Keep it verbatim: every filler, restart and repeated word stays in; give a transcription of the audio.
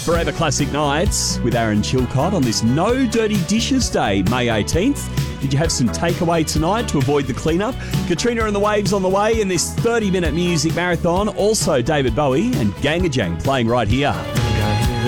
Forever Classic Nights with Aaron Chilcott on this No Dirty Dishes Day, May eighteenth. Did you have some takeaway tonight to avoid the cleanup? Katrina and the Waves on the way in this thirty-minute music marathon. Also, David Bowie and Gangajang playing right here.